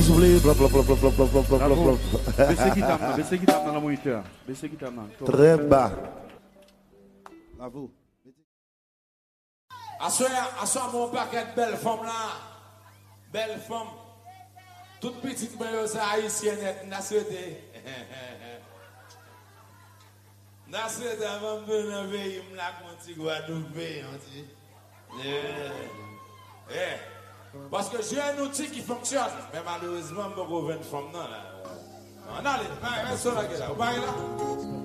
souffler, bla bla bla bla bla bla bla bla bla. Baissez qui tape dans le moniteur. Baissez qui tape dans. Très bas. Bravo. Assois mon paquet de belles femmes là. Belles femmes. Toute petite maillot haïtienne, n'a souhaité. N'a souhaité avant de venir dans le pays, je m'la conti Guadeloupe. Parce que j'ai un outil qui fonctionne, mais malheureusement, je ne peux pas une femme là. Non, allez, reste là, là.